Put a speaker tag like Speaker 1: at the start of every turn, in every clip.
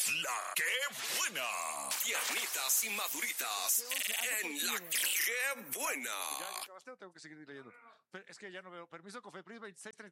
Speaker 1: La que buena. Tiernitas y maduritas en la que buena.
Speaker 2: ¿Ya acabaste o tengo que seguir leyendo? Pero es que ya no veo. Permiso Cofepris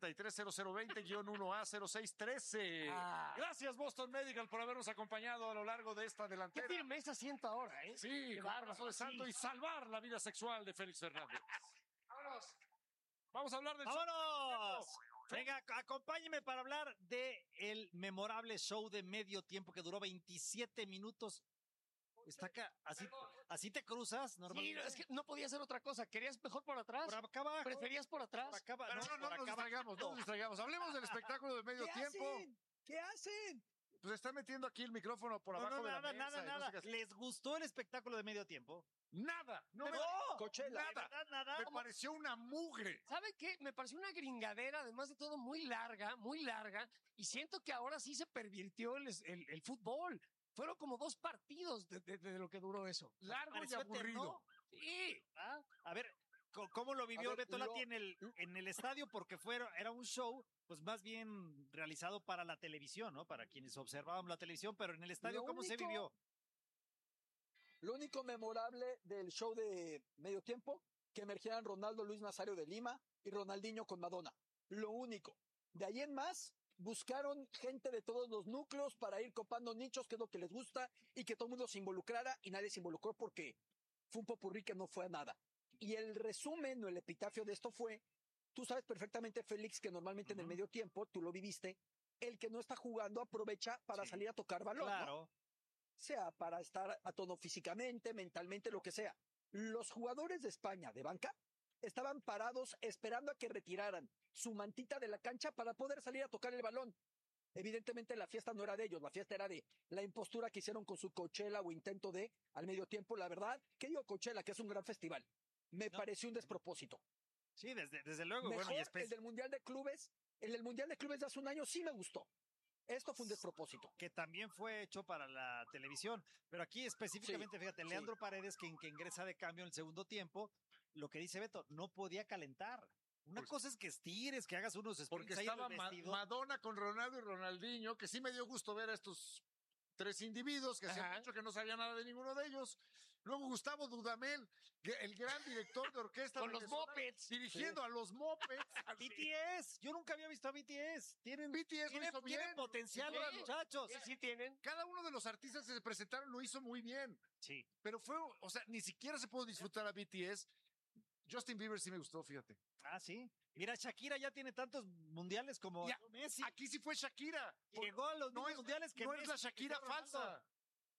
Speaker 2: 2633-0020-1A0613. Gracias Boston Medical por habernos acompañado a lo largo de esta delantera.
Speaker 3: Qué firmeza siento ahora, ¿eh?
Speaker 2: Sí,
Speaker 3: Qué
Speaker 2: con
Speaker 3: bárbaro,
Speaker 2: brazo de santo
Speaker 3: sí.
Speaker 2: y salvar la vida sexual de Félix Fernández.
Speaker 3: Vámonos.
Speaker 2: Vamos a hablar del
Speaker 4: ¡Vámonos! Venga, acompáñeme para hablar de el memorable show de medio tiempo que duró 27 minutos. Está acá, así te cruzas
Speaker 3: Sí,
Speaker 4: normalmente.
Speaker 3: es que no podía hacer otra cosa. ¿Querías mejor por atrás?
Speaker 4: Por acá abajo.
Speaker 3: ¿Preferías por atrás?
Speaker 4: Por acá abajo.
Speaker 2: Pero no
Speaker 4: por
Speaker 2: nos
Speaker 4: acá
Speaker 2: distraigamos,
Speaker 4: abajo.
Speaker 2: no nos distraigamos. Hablemos del espectáculo de medio tiempo.
Speaker 4: ¿Qué hacen?
Speaker 2: Pues está metiendo aquí el micrófono por abajo de la mesa. y no sé
Speaker 4: Nada.
Speaker 2: qué hacer.
Speaker 4: ¿Les gustó el espectáculo de medio tiempo?
Speaker 2: Nada. No me,
Speaker 4: Coachella.
Speaker 2: nada. Me pareció una mugre.
Speaker 3: ¿Sabe qué? Me pareció una gringadera, además de todo, muy larga, y siento que ahora sí se pervirtió el fútbol. Fueron como 2 partidos de lo que duró eso.
Speaker 2: Largo y
Speaker 4: ¿Pareció
Speaker 2: aburrido.
Speaker 3: Sí.
Speaker 4: ¿Ah? A ver, ¿cómo lo vivió
Speaker 5: A ver,
Speaker 4: Beto Lati en el estadio? Porque era un show, pues más bien realizado para la televisión, ¿no? Para quienes observábamos la televisión, pero en el estadio, ¿cómo se vivió?
Speaker 5: Lo único memorable del show de medio tiempo, que emergieran Ronaldo Luis Nazario de Lima y Ronaldinho con Madonna. Lo único. De ahí en más, buscaron gente de todos los núcleos para ir copando nichos, que es lo que les gusta, y que todo el mundo se involucrara, y nadie se involucró porque fue un popurrí que no fue a nada. Y el resumen o el epitafio de esto fue, tú sabes perfectamente, Félix, que normalmente en el medio tiempo, tú lo viviste, el que no está jugando aprovecha para salir a tocar balón, ¿no?
Speaker 4: Claro.
Speaker 5: Sea para estar a tono físicamente, mentalmente, lo que sea. Los jugadores de España de banca estaban parados esperando a que retiraran su mantita de la cancha para poder salir a tocar el balón. Evidentemente la fiesta no era de ellos, la fiesta era de la impostura que hicieron con su Coachella o intento de al medio tiempo. La verdad, que digo Coachella, que es un gran festival, me pareció un despropósito.
Speaker 4: Sí, desde luego.
Speaker 5: Mejor
Speaker 4: Bueno, y
Speaker 5: el del Mundial de Clubes, el del Mundial de Clubes de hace un año sí me gustó. Esto fue un despropósito.
Speaker 4: que también fue hecho para la televisión. Pero aquí específicamente,
Speaker 5: Sí,
Speaker 4: fíjate,
Speaker 5: sí.
Speaker 4: Leandro Paredes, que ingresa de cambio en el segundo tiempo, lo que dice Beto, no podía calentar. Una cosa es que estires, que hagas unos sprints
Speaker 2: Porque
Speaker 4: ahí en el
Speaker 2: estaba
Speaker 4: vestidor.
Speaker 2: Madonna con Ronaldo y Ronaldinho, que sí me dio gusto ver a estos 3 individuos que hacían mucho que no sabía nada de ninguno de ellos. Luego Gustavo Dudamel, el gran director de orquesta.
Speaker 3: Con los
Speaker 2: venezolano,
Speaker 3: mopeds.
Speaker 2: dirigiendo a los mopeds.
Speaker 4: BTS, yo nunca había visto a BTS. Tienen
Speaker 2: Tienen
Speaker 4: potencial,
Speaker 3: Sí.
Speaker 4: los muchachos.
Speaker 3: Sí tienen.
Speaker 2: Cada uno de los artistas que se presentaron lo hizo muy bien.
Speaker 4: Sí.
Speaker 2: Pero o sea, ni siquiera se pudo disfrutar a BTS. Justin Bieber sí me gustó, fíjate.
Speaker 4: Ah, sí. Mira, Shakira ya tiene tantos mundiales como
Speaker 2: Y
Speaker 4: Messi.
Speaker 2: aquí sí fue Shakira.
Speaker 4: Llegó a los mismos mundiales que
Speaker 2: no
Speaker 4: Messi,
Speaker 2: es la Shakira
Speaker 4: Cristiano Ronaldo.
Speaker 2: falsa.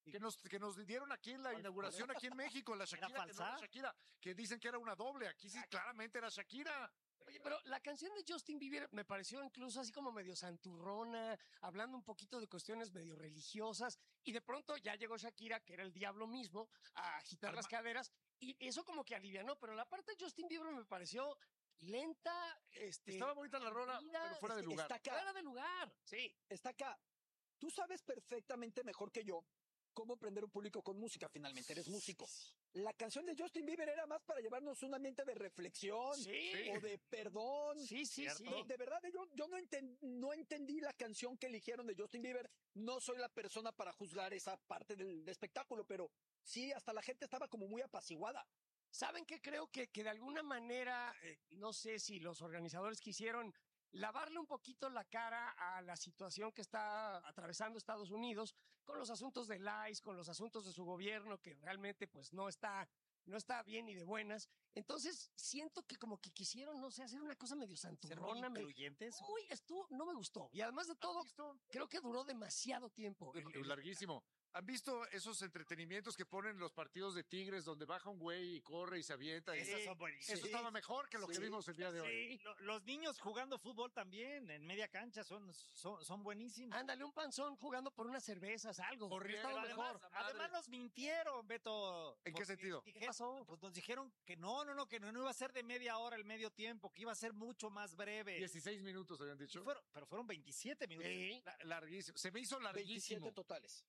Speaker 2: Que nos dieron aquí en la inauguración aquí en México, la Shakira que no
Speaker 4: falsa?
Speaker 2: era Shakira, que dicen que era una doble, aquí sí claramente era Shakira.
Speaker 3: Oye, pero la canción de Justin Bieber me pareció incluso así como medio santurrona, hablando un poquito de cuestiones medio religiosas, y de pronto ya llegó Shakira, que era el diablo mismo, a agitar las caderas, y eso como que alivianó, pero la parte de Justin Bieber me pareció lenta,
Speaker 2: Estaba bonita la rola,
Speaker 3: aburrida,
Speaker 2: pero fuera de lugar.
Speaker 5: Está acá.
Speaker 3: fuera de lugar, sí.
Speaker 5: Está acá. Tú sabes perfectamente mejor que yo cómo prender un público con música, finalmente eres músico. La canción de Justin Bieber era más para llevarnos un ambiente de reflexión
Speaker 3: Sí.
Speaker 5: o de perdón.
Speaker 3: Sí, sí, sí.
Speaker 5: No, de verdad, yo no entendí la canción que eligieron de Justin Bieber. No soy la persona para juzgar esa parte del espectáculo, pero sí, hasta la gente estaba como muy apaciguada.
Speaker 3: ¿Saben qué? Creo que de alguna manera, no sé si los organizadores quisieron lavarle un poquito la cara a la situación que está atravesando Estados Unidos con los asuntos del ICE, con los asuntos de su gobierno, que realmente pues no está bien ni de buenas. Entonces siento que como que quisieron, no sé, hacer una cosa medio
Speaker 4: Ser muy
Speaker 3: santurrona.
Speaker 4: incluyentes.
Speaker 3: No me gustó. Y además de todo, creo que duró demasiado tiempo.
Speaker 2: Larguísimo. ¿Han visto esos entretenimientos que ponen los partidos de Tigres donde baja un güey y corre y se avienta?
Speaker 4: Esos son buenísimos.
Speaker 2: Eso estaba mejor que lo que vimos el día de hoy.
Speaker 3: Sí.
Speaker 4: Los niños jugando fútbol también en media cancha son buenísimos.
Speaker 3: Ándale, un panzón jugando por unas cervezas, algo.
Speaker 2: Corriendo,
Speaker 3: Estaba
Speaker 4: Pero
Speaker 3: mejor.
Speaker 4: además nos mintieron, Beto.
Speaker 2: ¿En qué sentido?
Speaker 4: ¿Qué pasó? Pues nos dijeron que no iba a ser de media hora el medio tiempo, que iba a ser mucho más breve.
Speaker 2: 16 minutos habían dicho.
Speaker 4: Pero fueron 27 minutos.
Speaker 3: Sí.
Speaker 2: Larguísimo. Se me hizo larguísimo.
Speaker 5: 27 totales.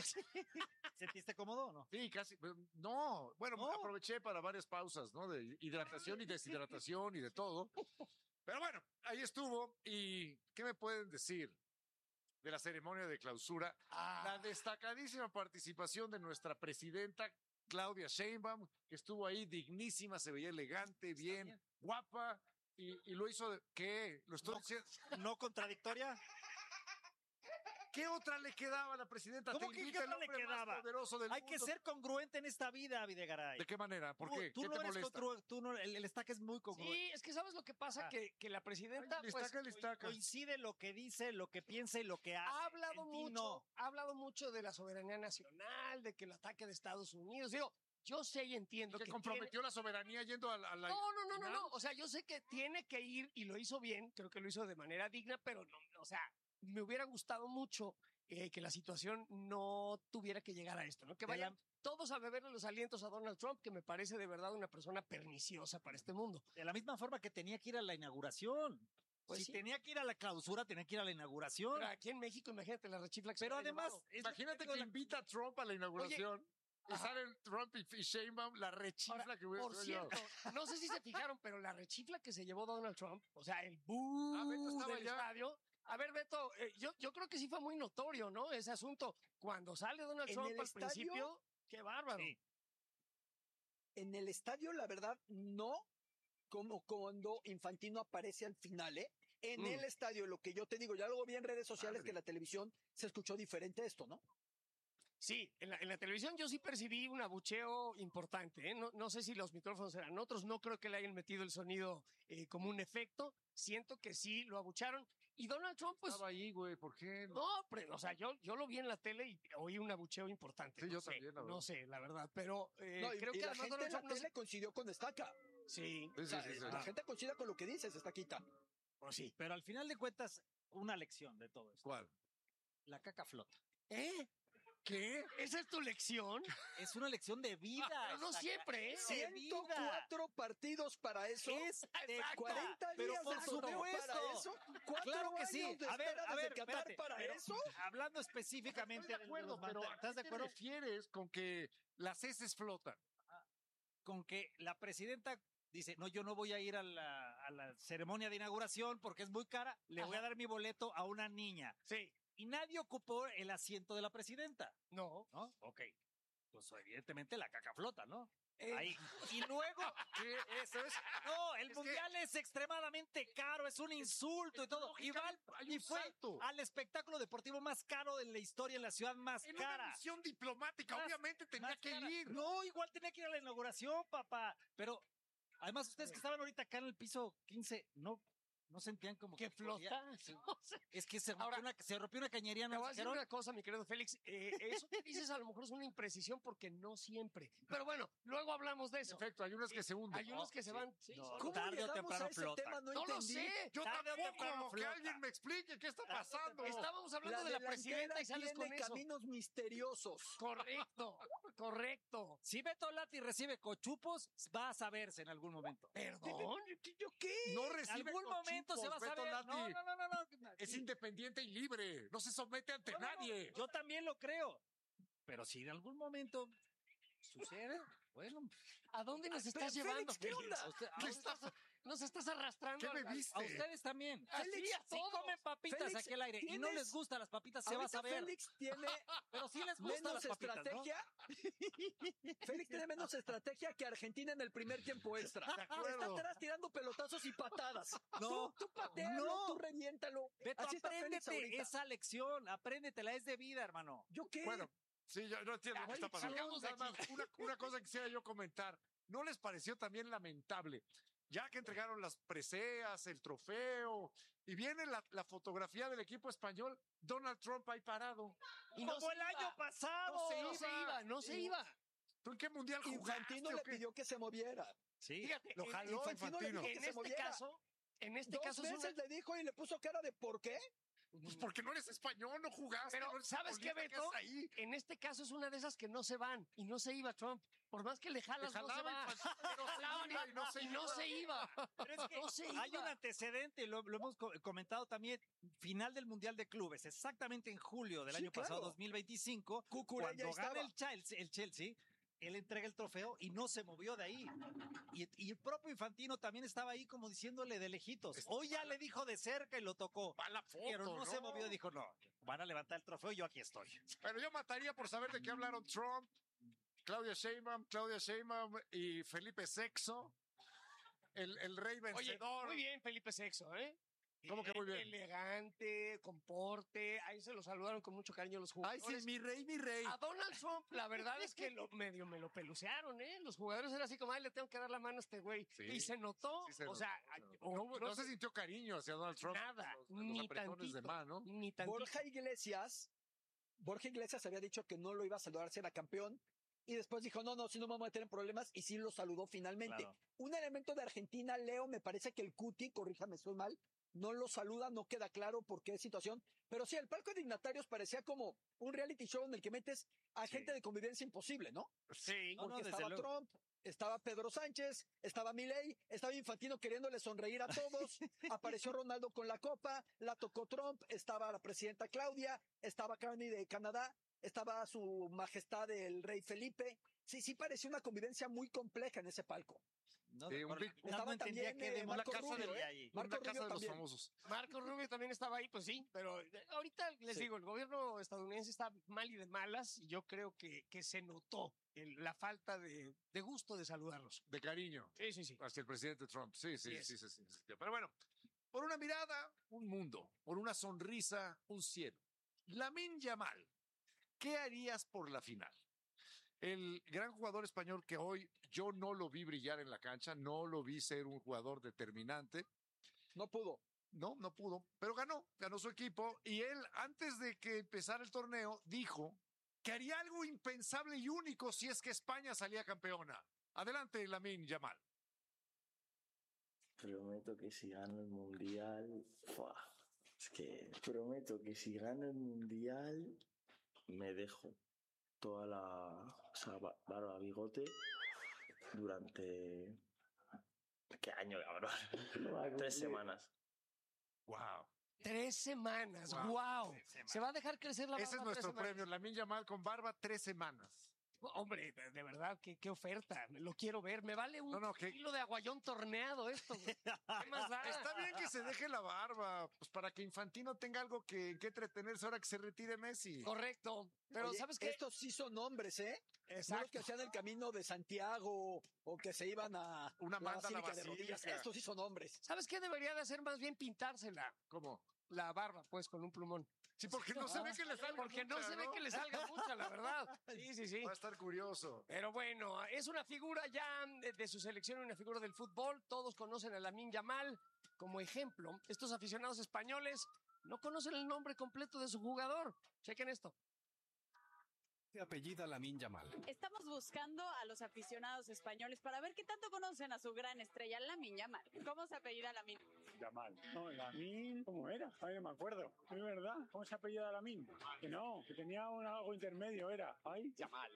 Speaker 4: ¿Sentiste cómodo o no?
Speaker 2: Sí, casi. No, bueno,
Speaker 4: No.
Speaker 2: aproveché para varias pausas, ¿no? De hidratación y deshidratación y de todo. Pero bueno, ahí estuvo. ¿Y qué me pueden decir? de la ceremonia de clausura, la destacadísima participación de nuestra presidenta Claudia Sheinbaum, que estuvo ahí dignísima, se veía elegante, bien, guapa, y lo hizo, ¿qué? Lo estoy diciendo.
Speaker 4: ¿No contradictoria?
Speaker 2: ¿Qué otra le quedaba a la presidenta?
Speaker 4: ¿Cómo
Speaker 2: Te
Speaker 4: que
Speaker 2: invita
Speaker 4: qué
Speaker 2: el
Speaker 4: otra le
Speaker 2: hombre más
Speaker 4: quedaba?
Speaker 2: poderoso del
Speaker 4: Hay
Speaker 2: mundo.
Speaker 4: que ser congruente en esta vida, Videgaray.
Speaker 2: ¿De qué manera? ¿Por qué?
Speaker 4: Tú
Speaker 2: ¿Qué
Speaker 4: no
Speaker 2: te
Speaker 4: eres
Speaker 2: molesta?
Speaker 4: el estaca es muy congruente.
Speaker 3: Sí, es que ¿sabes lo que pasa?
Speaker 4: Ah.
Speaker 3: Que la presidenta
Speaker 2: Ay,
Speaker 3: pues,
Speaker 2: le estaca.
Speaker 4: Coincide lo que dice, lo que piensa y lo que hace.
Speaker 3: ha hablado mucho de la soberanía nacional, de que el ataque de Estados Unidos. Digo, yo sé y entiendo
Speaker 2: Que
Speaker 3: que
Speaker 2: comprometió la soberanía yendo a la
Speaker 3: No. O sea, yo sé que tiene que ir y lo hizo bien, creo que lo hizo de manera digna, pero no, o sea, me hubiera gustado mucho que la situación no tuviera que llegar a esto, ¿no? Que vayan todos a beberle los alientos a Donald Trump, que me parece de verdad una persona perniciosa para este mundo.
Speaker 4: De la misma forma que tenía que ir a la inauguración.
Speaker 3: Pues
Speaker 4: si
Speaker 3: sí.
Speaker 4: tenía que ir a la clausura, tenía que ir a la inauguración.
Speaker 3: Pero aquí en México, imagínate la rechifla que se
Speaker 4: Pero
Speaker 3: hubiera
Speaker 4: además,
Speaker 3: llevado.
Speaker 2: Imagínate que invita a Trump a la inauguración. Y
Speaker 3: ajá.
Speaker 2: salen Trump y Sheinbaum, la rechifla
Speaker 3: Ahora,
Speaker 2: que hubiera
Speaker 3: por cierto, no sé si se fijaron, pero la rechifla que se llevó Donald Trump, o sea, el
Speaker 2: Beto estaba
Speaker 3: del
Speaker 2: allá.
Speaker 3: estadio. A ver, Beto, yo creo que sí fue muy notorio, ¿no? Ese asunto. Cuando sale Donald
Speaker 5: ¿En
Speaker 3: Trump
Speaker 5: el
Speaker 3: al
Speaker 5: estadio?
Speaker 3: principio, qué bárbaro.
Speaker 4: Sí.
Speaker 5: En el estadio, la verdad, no como cuando Infantino aparece al final, ¿eh? En el estadio, lo que yo te digo, ya luego vi en redes sociales
Speaker 2: Padre.
Speaker 5: que en la televisión se escuchó diferente esto, ¿no?
Speaker 3: Sí, en la televisión yo sí percibí un abucheo importante, ¿eh? No sé si los micrófonos eran otros, no creo que le hayan metido el sonido como un efecto. Siento que sí lo abucharon. Y Donald Trump, pues,
Speaker 2: Estaba ahí, güey, ¿por qué?
Speaker 3: no, o sea, yo lo vi en la tele y oí un abucheo importante.
Speaker 2: Sí,
Speaker 3: no
Speaker 2: yo
Speaker 3: sé,
Speaker 2: también, la verdad.
Speaker 3: no sé, la verdad, pero
Speaker 5: No,
Speaker 3: creo
Speaker 5: y
Speaker 3: que
Speaker 5: la
Speaker 3: además
Speaker 5: gente
Speaker 3: Donald
Speaker 5: en la
Speaker 3: Trump no
Speaker 5: tele coincidió con Estaca.
Speaker 3: Sí,
Speaker 2: Sí,
Speaker 5: O sea,
Speaker 2: sí, sí.
Speaker 5: la gente coincide con lo que dices, Estaquita.
Speaker 3: pues sí.
Speaker 4: Pero al final de cuentas, una lección de todo esto.
Speaker 2: ¿Cuál?
Speaker 4: La caca flota.
Speaker 3: ¿Eh?
Speaker 2: ¿Qué?
Speaker 3: ¿Esa es tu lección?
Speaker 4: Es una lección de vida.
Speaker 3: Pero no
Speaker 4: Estaca.
Speaker 3: siempre, ¿eh?
Speaker 4: De
Speaker 5: 104 partidos para eso.
Speaker 4: Es de
Speaker 5: 40
Speaker 4: pero
Speaker 5: días
Speaker 4: por
Speaker 5: de torneo
Speaker 4: supuesto.
Speaker 5: para eso. 4
Speaker 4: Claro que
Speaker 5: años
Speaker 4: sí.
Speaker 5: de
Speaker 4: A ver,
Speaker 5: espera desde Qatar
Speaker 4: espérate,
Speaker 5: para
Speaker 4: pero
Speaker 5: eso.
Speaker 4: hablando específicamente
Speaker 2: Estoy de acuerdo, pero
Speaker 4: ¿estás de
Speaker 2: ¿a qué te
Speaker 4: acuerdo
Speaker 2: refieres con que las heces flotan?
Speaker 4: con que la presidenta dice, no, yo no voy a ir a la ceremonia de inauguración porque es muy cara, le voy a dar mi boleto a una niña?
Speaker 3: Sí.
Speaker 4: Y nadie ocupó el asiento de la presidenta,
Speaker 3: No.
Speaker 4: ¿no? Ok. Pues evidentemente la caca flota, ¿no?
Speaker 3: Eh,
Speaker 4: Ahí. Y luego,
Speaker 2: ¿Qué?
Speaker 4: eso es. No, el
Speaker 2: Es
Speaker 4: mundial es extremadamente caro, es un insulto y todo. Y,
Speaker 2: hay
Speaker 4: y
Speaker 2: un
Speaker 4: fue
Speaker 2: salto.
Speaker 4: al espectáculo deportivo más caro de la historia, en la ciudad más
Speaker 2: En una
Speaker 4: cara.
Speaker 2: misión diplomática,
Speaker 4: Más-
Speaker 2: obviamente tenía
Speaker 4: más
Speaker 2: que
Speaker 4: cara.
Speaker 2: ir.
Speaker 4: No, igual tenía que ir a la inauguración, papá. Pero además, ustedes que estaban ahorita acá en el piso 15, no sentían como
Speaker 3: que
Speaker 4: podía-
Speaker 3: flota. No sé.
Speaker 4: Es que se rompió,
Speaker 3: Ahora,
Speaker 4: se rompió una cañería,
Speaker 3: Te
Speaker 4: ¿no?
Speaker 3: voy a decir
Speaker 4: Dijeron,
Speaker 3: una cosa, mi querido Félix. Eso que dices a lo mejor es una imprecisión porque no siempre. Pero bueno, luego hablamos de eso.
Speaker 2: Perfecto, hay unas que se hunden.
Speaker 3: Hay unos que se
Speaker 4: sí.
Speaker 3: van. Sí,
Speaker 4: No,
Speaker 3: sí.
Speaker 5: ¿Cómo
Speaker 4: tarde o
Speaker 5: llegamos
Speaker 4: temprano
Speaker 5: a ese
Speaker 4: flota.
Speaker 5: tema? No
Speaker 3: No lo
Speaker 5: entendí.
Speaker 3: sé.
Speaker 2: Yo
Speaker 4: Tarde o temprano
Speaker 2: tampoco. Que
Speaker 4: flota.
Speaker 2: alguien me explique qué está pasando.
Speaker 3: Estábamos hablando
Speaker 5: La
Speaker 3: de la
Speaker 5: delantera
Speaker 3: presidenta y sales con
Speaker 5: tiene
Speaker 3: eso.
Speaker 5: caminos misteriosos.
Speaker 3: Correcto, correcto.
Speaker 4: si Beto Lati recibe cochupos, va a saberse en algún momento.
Speaker 3: Perdón.
Speaker 5: ¿Yo qué?
Speaker 2: No
Speaker 4: En
Speaker 2: recibe
Speaker 4: algún momento se va a
Speaker 2: cochupos, Beto
Speaker 4: saber.
Speaker 2: Lati.
Speaker 4: No.
Speaker 2: Es
Speaker 4: Sí.
Speaker 2: independiente y libre. No se somete ante
Speaker 4: No, no, no.
Speaker 2: nadie.
Speaker 4: Yo también lo creo. Pero si en algún momento sucede, bueno,
Speaker 3: ¿A dónde nos estás
Speaker 5: Félix,
Speaker 3: llevando,
Speaker 5: ¿qué
Speaker 3: Félix?
Speaker 5: onda?
Speaker 4: a usted- a
Speaker 2: ¿Qué
Speaker 4: usted-
Speaker 2: está-
Speaker 3: Nos estás arrastrando.
Speaker 2: ¿Qué me
Speaker 3: al-
Speaker 2: viste?
Speaker 4: a ustedes también.
Speaker 3: Así a
Speaker 4: Si
Speaker 3: todos.
Speaker 4: comen papitas
Speaker 5: Félix,
Speaker 4: aquí al aire y no
Speaker 5: ¿tienes-
Speaker 4: les gustan las papitas, se va a
Speaker 5: Ahorita
Speaker 4: saber.
Speaker 5: Félix tiene
Speaker 4: Pero sí les gustan
Speaker 5: menos
Speaker 4: las papitas, ¿no?
Speaker 5: estrategia. Félix tiene menos estrategia que Argentina en el primer tiempo extra.
Speaker 2: acuerdo.
Speaker 5: Está atrás tirando pelotazos y patadas.
Speaker 4: No,
Speaker 5: Tú patealo,
Speaker 4: no.
Speaker 5: tú reviéntalo.
Speaker 4: Beto,
Speaker 5: Así está Félix
Speaker 4: apréndete
Speaker 5: ahorita.
Speaker 4: esa lección, apréndetela, es de vida, hermano.
Speaker 5: ¿Yo qué?
Speaker 2: Bueno, sí, yo no entiendo lo que está pasando.
Speaker 3: salgamos de
Speaker 2: Nada más, una cosa que quisiera yo comentar. ¿No les pareció también lamentable? Ya que entregaron las preseas, el trofeo, y viene la fotografía del equipo español, Donald Trump ahí parado.
Speaker 3: Y no
Speaker 4: Como
Speaker 3: se
Speaker 4: el
Speaker 3: iba.
Speaker 4: año pasado.
Speaker 3: No se iba.
Speaker 2: ¿Tú en qué mundial jugaste?
Speaker 5: Infantino
Speaker 2: o
Speaker 5: le
Speaker 2: qué?
Speaker 5: pidió que se moviera.
Speaker 4: Sí.
Speaker 3: Fíjate,
Speaker 2: Lo jaló
Speaker 5: Infantino le
Speaker 2: Infantino.
Speaker 5: dijo
Speaker 3: en
Speaker 5: que se
Speaker 3: este
Speaker 5: moviera.
Speaker 3: caso, en este
Speaker 5: Dos
Speaker 3: caso es
Speaker 5: veces
Speaker 3: una...
Speaker 5: le dijo y le puso cara de ¿por qué?
Speaker 2: Pues porque no eres español, no jugaste.
Speaker 3: Pero,
Speaker 2: no eres
Speaker 3: ¿sabes qué,
Speaker 2: futbolista,
Speaker 3: Beto?
Speaker 2: haces ahí?
Speaker 3: En este caso es una de esas que no se van y no se iba Trump. Por más que le
Speaker 2: Te
Speaker 3: jalas, no se
Speaker 2: jalaba
Speaker 3: va.
Speaker 2: Infantino, pero se
Speaker 3: Jalaban
Speaker 2: iba y no se
Speaker 3: y no
Speaker 2: iba.
Speaker 3: se iba.
Speaker 4: Pero es que
Speaker 3: No se
Speaker 4: hay
Speaker 3: iba.
Speaker 4: un antecedente, lo hemos comentado también, final del Mundial de Clubes, exactamente en julio del
Speaker 5: Sí,
Speaker 4: año pasado,
Speaker 5: claro.
Speaker 4: 2025,
Speaker 5: Cucurella
Speaker 4: cuando gana
Speaker 5: estaba.
Speaker 4: el Chelsea, él entrega el trofeo y no se movió de ahí. Y el propio Infantino también estaba ahí como diciéndole de lejitos. Hoy ya le dijo de cerca y lo tocó.
Speaker 2: Va la foto,
Speaker 4: Pero no se movió, dijo, no, van a levantar el trofeo y yo aquí estoy.
Speaker 2: Pero yo mataría por saber de qué hablaron Trump, Claudia Sheinbaum y Felipe Sexo, el rey
Speaker 3: Oye,
Speaker 2: vencedor.
Speaker 3: muy bien, Felipe Sexo, ¿eh?
Speaker 2: ¿Cómo que muy bien?
Speaker 3: Elegante, comporte, ahí se lo saludaron con mucho cariño los
Speaker 2: Ay,
Speaker 3: jugadores.
Speaker 2: sí, mi rey, mi rey.
Speaker 3: A Donald Trump, la verdad es que medio me lo pelucearon, ¿eh? Los jugadores eran así como, ay, le tengo que dar la mano a este güey.
Speaker 2: Sí.
Speaker 3: Y se notó,
Speaker 2: Sí se
Speaker 3: o
Speaker 2: notó,
Speaker 3: sea,
Speaker 2: se notó.
Speaker 3: o
Speaker 2: No se sintió cariño hacia Donald Trump.
Speaker 3: nada,
Speaker 2: Los
Speaker 3: ni
Speaker 2: apretones de
Speaker 3: tantito,
Speaker 2: mano.
Speaker 3: ni tantito.
Speaker 5: Borja Iglesias había dicho que no lo iba a saludar si era campeón. Y después dijo, no, si no me voy a meter en problemas. Y sí lo saludó finalmente.
Speaker 4: Claro.
Speaker 5: Un elemento de Argentina, Leo, me parece que el Cuti, corríjame, estoy mal, no lo saluda, no queda claro por qué situación. Pero sí, el palco de dignatarios parecía como un reality show en el que metes a gente de convivencia imposible, ¿no?
Speaker 3: Sí.
Speaker 4: No,
Speaker 5: Porque
Speaker 4: desde
Speaker 5: estaba
Speaker 4: luego.
Speaker 5: Trump, estaba Pedro Sánchez, estaba Milei, estaba Infantino queriéndole sonreír a todos, apareció Ronaldo con la copa, la tocó Trump, estaba la presidenta Claudia, estaba Carney de Canadá, estaba su majestad el rey Felipe. Sí, parecía una convivencia muy compleja en ese palco.
Speaker 4: No,
Speaker 2: Sí,
Speaker 4: pero
Speaker 2: un big-
Speaker 4: al final
Speaker 5: estaba
Speaker 4: no entendía
Speaker 5: también,
Speaker 4: qué demonios
Speaker 5: Marco
Speaker 2: Rubio,
Speaker 4: sucedía
Speaker 5: ¿eh?
Speaker 4: ahí.
Speaker 5: Marco
Speaker 2: Una casa
Speaker 5: Rubio
Speaker 2: de los
Speaker 5: también.
Speaker 2: famosos.
Speaker 3: Marco Rubio también estaba ahí, pues sí, pero ahorita les
Speaker 5: Sí.
Speaker 3: digo, el gobierno estadounidense está mal y de malas, y yo creo que se notó la falta de gusto de saludarlos.
Speaker 2: De cariño
Speaker 3: Sí.
Speaker 2: hacia el presidente Trump. Sí.
Speaker 3: Así es.
Speaker 2: Sí. Pero bueno, por una mirada, un mundo. Por una sonrisa, un cielo. Lamine Yamal, ¿qué harías por la final? El gran jugador español que hoy yo no lo vi brillar en la cancha, no lo vi ser un jugador determinante.
Speaker 5: No pudo.
Speaker 2: No pudo, pero ganó su equipo y él, antes de que empezara el torneo, dijo que haría algo impensable y único si es que España salía campeona. Adelante, Lamine Yamal.
Speaker 6: Prometo que si gano el mundial, ¡fua! Es que prometo que si gano el mundial, me dejo toda o sea, barba, bigote durante. ¿Qué año, cabrón? 3 semanas.
Speaker 2: Wow.
Speaker 3: 3 semanas,
Speaker 2: Wow.
Speaker 3: wow. Se va a dejar crecer la barba.
Speaker 2: Ese es
Speaker 3: 3
Speaker 2: nuestro
Speaker 3: semanas.
Speaker 2: premio, Lamine Yamal con barba 3 semanas.
Speaker 3: Hombre, de verdad, qué oferta. Lo quiero ver. Me vale un
Speaker 2: que
Speaker 3: kilo de aguayón torneado esto. Güey. ¿Qué más da?
Speaker 2: está bien que se deje la barba, pues para que Infantino tenga algo que entretenerse ahora que se retire Messi.
Speaker 3: Correcto. Pero
Speaker 5: Oye,
Speaker 3: ¿sabes qué?
Speaker 5: estos sí son hombres, ¿eh? No los
Speaker 3: Exacto.
Speaker 5: que hacían el camino de Santiago o que se iban a
Speaker 2: Una manda a la
Speaker 5: Basílica de Rodillas.
Speaker 2: Basílica.
Speaker 5: Estos sí son hombres.
Speaker 3: ¿Sabes qué debería de hacer más bien pintársela?
Speaker 2: ¿Cómo?
Speaker 3: La barba, pues, con un plumón.
Speaker 2: Sí, porque no se ve que le salga
Speaker 3: Porque no
Speaker 2: mucha,
Speaker 3: se ve que le salga mucha, la verdad. Sí.
Speaker 2: Va a estar curioso.
Speaker 3: Pero bueno, es una figura ya de su selección, una figura del fútbol. Todos conocen a Lamine Yamal como ejemplo. Estos aficionados españoles no conocen el nombre completo de su jugador. Chequen esto.
Speaker 7: Se apellida Lamine Yamal.
Speaker 8: Estamos buscando a los aficionados españoles para ver qué tanto conocen a su gran estrella, Lamine Yamal. ¿Cómo se apellida Lamine?
Speaker 9: Yamal. No, Lamine, ¿cómo era? Ay, no me acuerdo. Es verdad. ¿Cómo se apellida Lamine? Que no, que tenía algo intermedio, era. Ay,
Speaker 10: Yamal.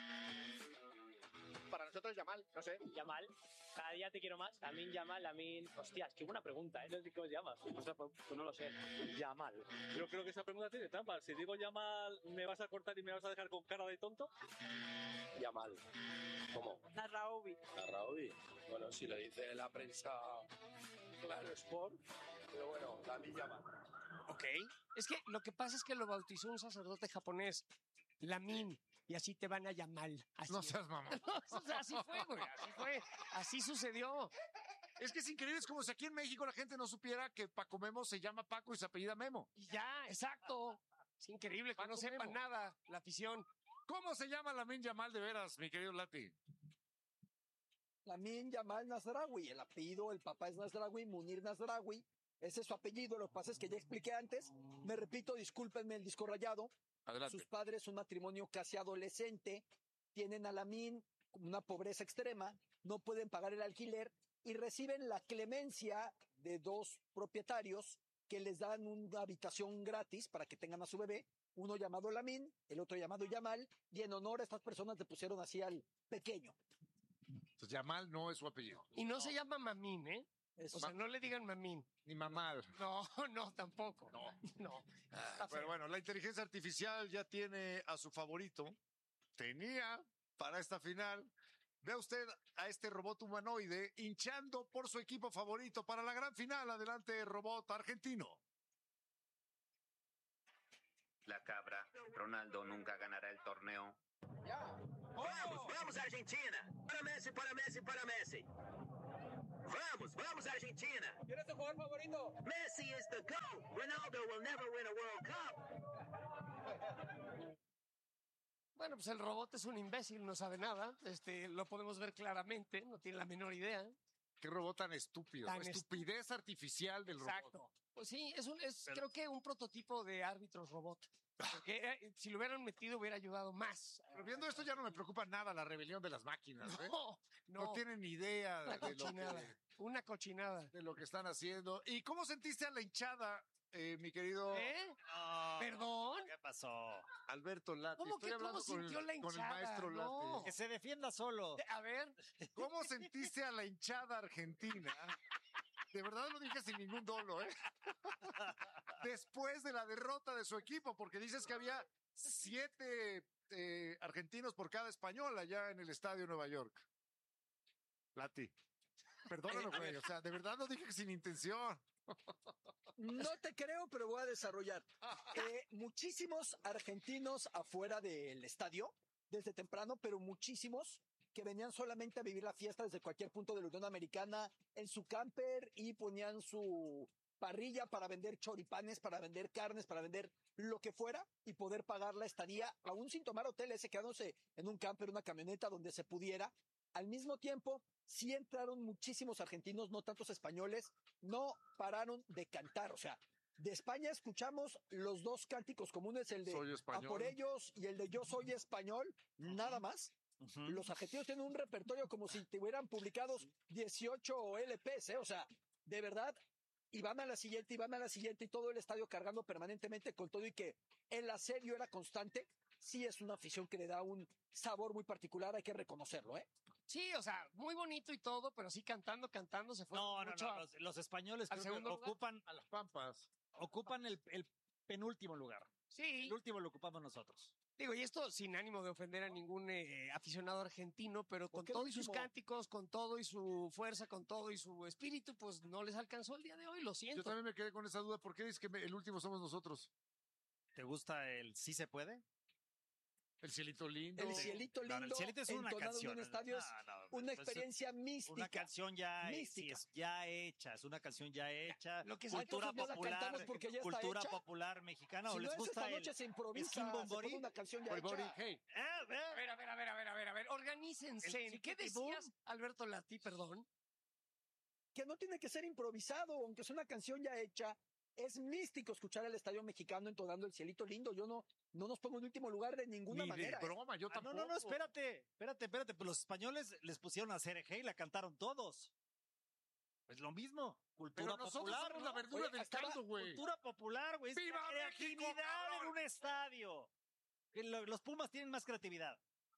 Speaker 10: Para nosotros, Yamal, no sé. Yamal. Cada día te quiero más. Lamine Yamal, Lamine. Hostias, qué buena pregunta, ¿eh? No sé cómo se llama. Ostras, pues no lo sé. Yamal.
Speaker 11: Yo creo que esa pregunta tiene trampa. Si digo Yamal, ¿me vas a cortar y me vas a dejar con cara de tonto?
Speaker 10: Yamal. ¿Cómo?
Speaker 8: Narraoui.
Speaker 12: Narraoui. Bueno, si lo dice la prensa, claro, Sport. Pero bueno, Lamine Yamal.
Speaker 3: Ok. Es que lo que pasa es que lo bautizó un sacerdote japonés, Lamine, y así te van a llamar. Así
Speaker 2: No
Speaker 3: es.
Speaker 2: seas mamón.
Speaker 3: O sea, así fue, güey. Así fue. Así sucedió.
Speaker 2: Es que es increíble, es como si aquí en México la gente no supiera que Paco Memo se llama Paco y se apellida Memo.
Speaker 3: Y ya, exacto. Es increíble que
Speaker 2: Paco
Speaker 3: no sepan
Speaker 2: Memo.
Speaker 3: nada la afición.
Speaker 2: ¿Cómo se llama Lamine Yamal de veras, mi querido Lati?
Speaker 5: Lamine Yamal Nasraoui, el apellido, el papá es Nasraoui, Munir Nasraoui, ese es su apellido, lo que pasa es que ya expliqué antes, me repito, discúlpenme el disco rayado,
Speaker 2: Adelante.
Speaker 5: sus padres un matrimonio casi adolescente, tienen a Lamine una pobreza extrema, no pueden pagar el alquiler y reciben la clemencia de 2 propietarios que les dan una habitación gratis para que tengan a su bebé, uno llamado Lamine, el otro llamado Yamal, y en honor a estas personas le pusieron así al pequeño.
Speaker 2: Entonces, Yamal no es su apellido.
Speaker 3: Y no se llama Mamín, ¿eh?
Speaker 5: Es
Speaker 3: O sea, no le digan Mamín.
Speaker 2: Ni Mamal.
Speaker 3: No, no, tampoco. No. Está
Speaker 2: Pero
Speaker 3: feo.
Speaker 2: bueno, la inteligencia artificial ya tiene a su favorito. Tenía para esta final. Vea usted a este robot humanoide hinchando por su equipo favorito para la gran final. Adelante, robot argentino.
Speaker 13: La cabra, Ronaldo nunca ganará el torneo.
Speaker 14: Vamos, vamos Argentina. Para Messi, para Messi, para Messi. Vamos, vamos Argentina.
Speaker 5: ¿Quién es tu jugador favorito?
Speaker 14: Messi is the GOAT. Ronaldo will never win a World Cup.
Speaker 3: Bueno, pues el robot es un imbécil, no sabe nada. Lo podemos ver claramente, no tiene la menor idea.
Speaker 2: Qué robot tan estúpido.
Speaker 3: Tan
Speaker 2: Estupidez artificial del
Speaker 3: Exacto.
Speaker 2: robot.
Speaker 3: Pues sí, creo que un prototipo de árbitros robot. Porque si lo hubieran metido hubiera ayudado más.
Speaker 2: Pero viendo esto ya no me preocupa nada la rebelión de las máquinas. ¿eh?
Speaker 3: No,
Speaker 2: No tienen ni idea
Speaker 3: Una
Speaker 2: de lo
Speaker 3: cochinada.
Speaker 2: que,
Speaker 3: Una cochinada.
Speaker 2: de lo que están haciendo. ¿Y cómo sentiste a la hinchada, mi querido
Speaker 3: ¿Perdón?
Speaker 4: ¿Qué pasó?
Speaker 2: Alberto Lati?
Speaker 3: ¿Cómo
Speaker 2: Estoy
Speaker 3: que
Speaker 2: hablando
Speaker 3: cómo sintió la
Speaker 2: con el
Speaker 3: hinchada?
Speaker 2: maestro
Speaker 3: No.
Speaker 2: Lati.
Speaker 4: Que se defienda solo.
Speaker 3: A ver.
Speaker 2: ¿Cómo sentiste a la hinchada argentina? De verdad lo dije sin ningún dolo, ¿eh? Después de la derrota de su equipo, porque dices que había 7 argentinos por cada español allá en el estadio Nueva York. Lati, perdóname, güey, o sea, de verdad lo dije sin intención.
Speaker 5: No te creo, pero voy a desarrollar. Muchísimos argentinos afuera del estadio, desde temprano, pero muchísimos que venían solamente a vivir la fiesta desde cualquier punto de la Unión Americana en su camper y ponían su parrilla para vender choripanes, para vender carnes, para vender lo que fuera y poder pagar la estadía, aún sin tomar hoteles, quedándose en un camper, una camioneta donde se pudiera. Al mismo tiempo, sí entraron muchísimos argentinos, no tantos españoles, no pararon de cantar. O sea, de España escuchamos los 2 cánticos comunes, el de
Speaker 2: Soy
Speaker 5: A
Speaker 2: español.
Speaker 5: por ellos y el de Yo soy español, nada más. Los argentinos tienen un repertorio como si tuvieran publicados 18 LPs, o sea, de verdad, y van a la siguiente, y van a la siguiente, y todo el estadio cargando permanentemente con todo, y que el asedio era constante. Sí es una afición que le da un sabor muy particular, hay que reconocerlo, ¿eh?
Speaker 3: Sí, o sea, muy bonito y todo, pero sí cantando se fue
Speaker 4: No,
Speaker 3: mucho a-
Speaker 4: los españoles
Speaker 3: al
Speaker 4: creo que
Speaker 3: segundo lugar.
Speaker 4: ocupan,
Speaker 2: A las Pampas.
Speaker 4: ocupan el penúltimo lugar.
Speaker 3: Sí.
Speaker 4: El último lo ocupamos nosotros.
Speaker 3: Digo, y esto sin ánimo de ofender a ningún aficionado argentino, pero con
Speaker 5: Porque
Speaker 3: todo
Speaker 5: el
Speaker 3: y sus
Speaker 5: último-
Speaker 3: cánticos, con todo y su fuerza, con todo y su espíritu, pues no les alcanzó el día de hoy, lo
Speaker 2: Yo
Speaker 3: siento.
Speaker 2: también me quedé con esa duda. ¿Por qué dices que el último somos nosotros?
Speaker 4: ¿Te gusta el sí se puede?
Speaker 2: El cielito lindo.
Speaker 5: El cielito lindo,
Speaker 4: No, el cielito es una
Speaker 5: entonado
Speaker 4: canción.
Speaker 5: en un estadio, es una
Speaker 4: es
Speaker 5: experiencia mística.
Speaker 4: una canción ya,
Speaker 5: mística.
Speaker 4: sí, es ya hecha, es una canción ya hecha.
Speaker 3: Lo que
Speaker 4: cultura
Speaker 5: entonces no la
Speaker 4: popular,
Speaker 5: cantamos porque ya está
Speaker 4: cultura
Speaker 5: hecha.
Speaker 4: popular mexicana.
Speaker 5: Si
Speaker 4: ¿O
Speaker 5: no
Speaker 4: les
Speaker 5: es
Speaker 4: gusta
Speaker 5: esta
Speaker 4: el
Speaker 5: noche se improvisa,
Speaker 4: Skin
Speaker 5: se
Speaker 4: Bombori?
Speaker 5: pone una canción ya
Speaker 2: Bombori,
Speaker 5: hecha.
Speaker 2: hey.
Speaker 3: A ver, organícense.
Speaker 4: El
Speaker 3: ¿Qué
Speaker 4: chiquitibum.
Speaker 3: decías, Alberto Lati, perdón?
Speaker 5: Que no tiene que ser improvisado, aunque es una canción ya hecha. Es místico escuchar al estadio mexicano entonando el cielito lindo. Yo no nos pongo en último lugar de ninguna
Speaker 2: Ni
Speaker 5: manera.
Speaker 2: de broma, yo tampoco.
Speaker 4: No, espérate. Pues los españoles les pusieron a hacer eje y la cantaron todos. Pues lo mismo. Cultura
Speaker 2: Pero nosotros
Speaker 4: popular.
Speaker 2: somos
Speaker 4: ¿no?
Speaker 2: la verdura
Speaker 5: Oye,
Speaker 2: del
Speaker 5: estaba-
Speaker 2: caldo, güey.
Speaker 4: Cultura popular, güey. Es
Speaker 2: ¡Viva
Speaker 4: la
Speaker 2: México,
Speaker 4: creatividad
Speaker 2: cabrón!
Speaker 4: en un estadio. Que los Pumas tienen más creatividad.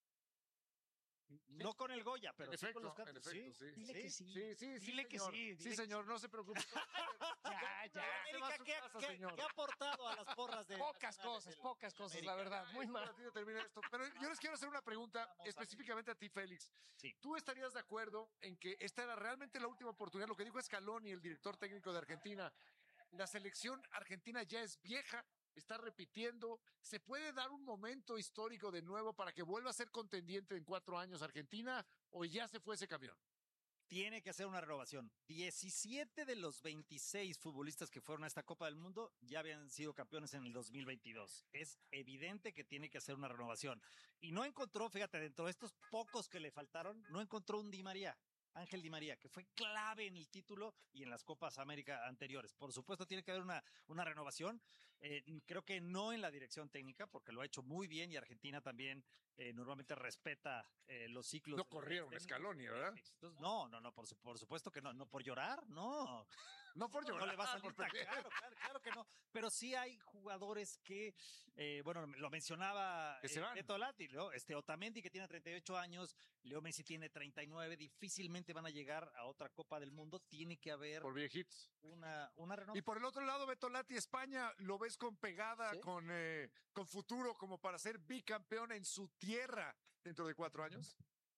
Speaker 4: No con el Goya, pero
Speaker 2: En
Speaker 4: sí
Speaker 2: efecto,
Speaker 4: con los
Speaker 2: en
Speaker 4: cantos.
Speaker 2: efecto, sí.
Speaker 3: Dile que sí.
Speaker 2: Sí,
Speaker 3: Dile que
Speaker 2: señor.
Speaker 3: sí, dile
Speaker 2: Sí,
Speaker 3: que
Speaker 2: señor, no se preocupe.
Speaker 3: Ya.
Speaker 4: América, ¿qué ha aportado a las porras de
Speaker 3: Pocas
Speaker 4: nacionales
Speaker 3: cosas, la verdad, muy mal.
Speaker 2: Rápido termina esto. Pero yo les quiero hacer una pregunta
Speaker 4: Vamos,
Speaker 2: específicamente a ti, Félix.
Speaker 4: Sí.
Speaker 2: ¿Tú estarías de acuerdo en que esta era realmente la última oportunidad? Lo que dijo Scaloni, el director técnico de Argentina. La selección argentina ya es vieja, está repitiendo. ¿Se puede dar un momento histórico de nuevo para que vuelva a ser contendiente en 4 años Argentina o ya se fue ese camión?
Speaker 4: Tiene que hacer una renovación. 17 de los 26 futbolistas que fueron a esta Copa del Mundo ya habían sido campeones en el 2022. Es evidente que tiene que hacer una renovación. Y no encontró, fíjate, dentro de estos pocos que le faltaron, no encontró un Di María. Ángel Di María, que fue clave en el título y en las Copas América anteriores. Por supuesto, tiene que haber una renovación. Creo que no en la dirección técnica, porque lo ha hecho muy bien y Argentina también normalmente respeta los ciclos.
Speaker 2: No corrieron a Scaloni, ¿verdad?
Speaker 4: Entonces, no, por supuesto que no por llorar, no.
Speaker 2: No por llorar.
Speaker 4: No le va a salir
Speaker 2: por
Speaker 4: tan
Speaker 2: perder.
Speaker 4: claro que no. Pero sí hay jugadores que, bueno, lo mencionaba
Speaker 2: Que se van.
Speaker 4: Beto Lati, ¿no? Otamendi que tiene 38 años, Leo Messi tiene 39, difícilmente van a llegar a otra Copa del Mundo, tiene que haber
Speaker 2: Por viejitos.
Speaker 4: una renovación.
Speaker 2: Y por el otro lado, Beto Lati, España, ¿lo ves ves con pegada,
Speaker 5: ¿Sí?
Speaker 2: con futuro como para ser bicampeón en su tierra dentro de 4 años?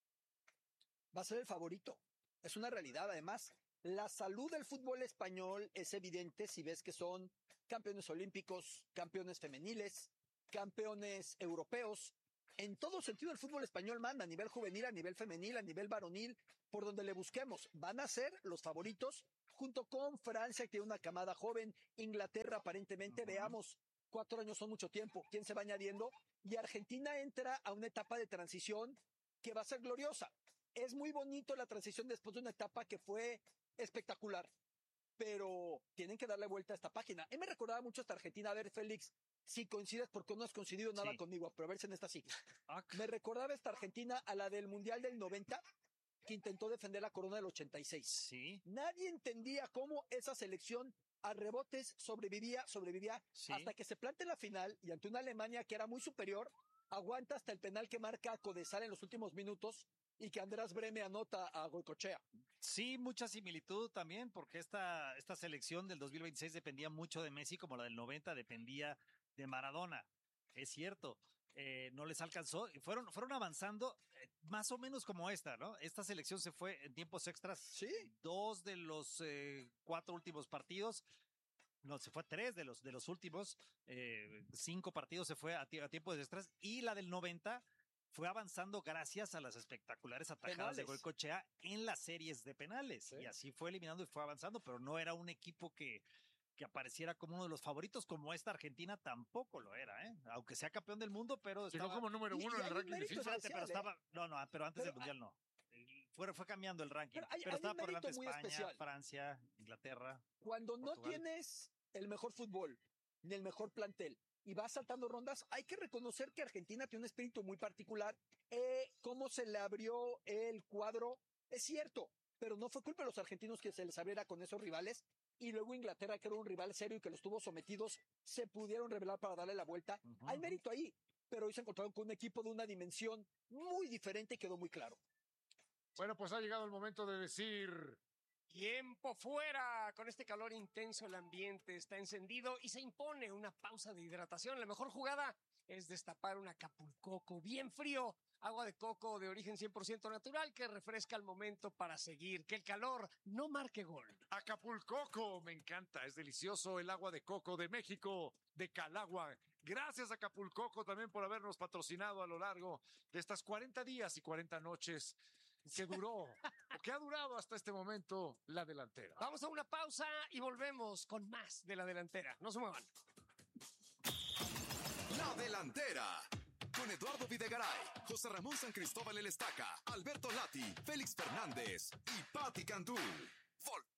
Speaker 5: Va a ser el favorito. Es una realidad. Además, la salud del fútbol español es evidente si ves que son campeones olímpicos, campeones femeniles, campeones europeos. En todo sentido, el fútbol español manda a nivel juvenil, a nivel femenil, a nivel varonil, por donde le busquemos. Van a ser los favoritos junto con Francia, que tiene una camada joven, Inglaterra aparentemente. Veamos, 4 años son mucho tiempo. ¿Quién se va añadiendo? Y Argentina entra a una etapa de transición que va a ser gloriosa. Es muy bonito la transición después de una etapa que fue espectacular, pero tienen que darle vuelta a esta página. A mí me recordaba mucho esta Argentina. A ver, Félix, si coincides, porque no has coincidido nada
Speaker 4: Sí.
Speaker 5: conmigo, pero a ver si en esta sí. Me recordaba esta Argentina a la del Mundial del 90, que intentó defender la corona del 86.
Speaker 4: Sí.
Speaker 5: Nadie entendía cómo esa selección a rebotes sobrevivía,
Speaker 4: Sí.
Speaker 5: hasta que se plantea en la final y ante una Alemania que era muy superior, aguanta hasta el penal que marca Codesal en los últimos minutos y que András Breme anota a Goicoechea.
Speaker 4: Sí, mucha similitud también, porque esta selección del 2026 dependía mucho de Messi, como la del 90 dependía de Maradona. Es cierto, no les alcanzó. Y fueron avanzando más o menos como esta, ¿no? Esta selección se fue en tiempos extras.
Speaker 5: Sí.
Speaker 4: 2 de los 4 últimos partidos. No, se fue 3 de los últimos. 5 partidos se fue a tiempos extras. Y la del 90 fue avanzando gracias a las espectaculares atajadas de
Speaker 5: Penales.
Speaker 4: Goicoechea en las series de penales.
Speaker 5: Sí.
Speaker 4: Y así fue eliminando y fue avanzando, pero no era un equipo que apareciera como uno de los favoritos, como esta Argentina tampoco lo era, ¿eh? Aunque sea campeón del mundo, pero
Speaker 2: Llegó
Speaker 4: estaba...
Speaker 2: como número 1 en el
Speaker 5: hay un
Speaker 2: ranking de
Speaker 5: mérito
Speaker 2: FIFA.
Speaker 4: Espérate, pero
Speaker 5: especial,
Speaker 4: estaba... pero antes
Speaker 5: Pero
Speaker 4: del Mundial no. Fue cambiando el ranking,
Speaker 5: Pero hay
Speaker 4: estaba
Speaker 5: un
Speaker 4: por delante
Speaker 5: mérito muy
Speaker 4: España,
Speaker 5: especial.
Speaker 4: Francia, Inglaterra.
Speaker 5: Cuando no
Speaker 4: Portugal.
Speaker 5: tienes el mejor fútbol ni el mejor plantel y vas saltando rondas, hay que reconocer que Argentina tiene un espíritu muy particular. Cómo se le abrió el cuadro, es cierto, pero no fue culpa de los argentinos que se les abriera con esos rivales. Y luego Inglaterra, que era un rival serio y que los tuvo sometidos, se pudieron revelar para darle la vuelta. Hay mérito ahí, pero hoy se encontraron con un equipo de una dimensión muy diferente y quedó muy claro.
Speaker 2: Bueno, pues ha llegado el momento de decir...
Speaker 3: Tiempo fuera. Con este calor intenso el ambiente está encendido y se impone una pausa de hidratación. La mejor jugada es destapar un Acapulcoco bien frío. Agua de coco de origen 100% natural que refresca al momento para seguir. Que el calor no marque gol.
Speaker 2: Acapulcoco, me encanta, es delicioso el agua de coco de México, de Calagua. Gracias Acapulcoco también por habernos patrocinado a lo largo de estas 40 días y 40 noches que duró, o que ha durado hasta este momento, la delantera.
Speaker 3: Vamos a una pausa y volvemos con más de la delantera. No se muevan.
Speaker 1: La delantera. Con Eduardo Videgaray, José Ramón San Cristóbal El Estaca, Alberto Lati, Félix Fernández y Patti Cantú.